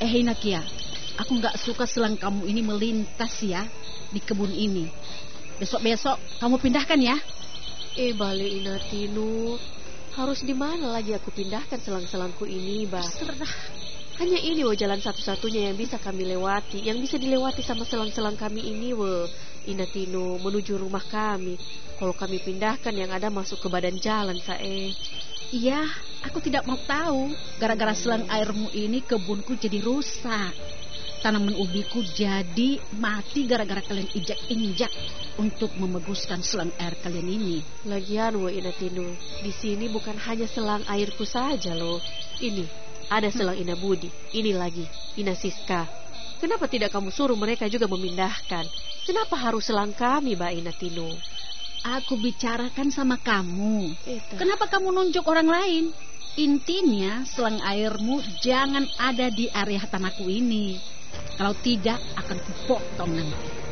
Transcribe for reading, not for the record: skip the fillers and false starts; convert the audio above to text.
Inakia, aku nggak suka selang kamu ini melintas ya di kebun ini. Besok-besok kamu pindahkan ya. Bale Inatinu, harus di mana lagi aku pindahkan selang-selangku ini, Bah? Serah. Hanya ini jalan satu-satunya yang bisa kami lewati, yang bisa dilewati sama selang-selang kami ini, Inatinu, menuju rumah kami. Kalau kami pindahkan yang ada masuk ke badan jalan, Iya, aku tidak mau tahu. Gara-gara selang airmu ini kebunku jadi rusak. Tanaman ubiku jadi mati gara-gara kalian injak-injak untuk membaguskan selang air kalian ini. Lagian, Inatinu, di sini bukan hanya selang airku saja loh. Ini, ada selang Ina Budi, ini lagi, Ina Siska. Kenapa tidak kamu suruh mereka juga memindahkan? Kenapa harus selang kami, Mbak Inatinu? Aku bicarakan sama kamu. Kenapa kamu nunjuk orang lain? Intinya selang airmu jangan ada di area tanahku ini. Kalau tidak akan kupotong nanti.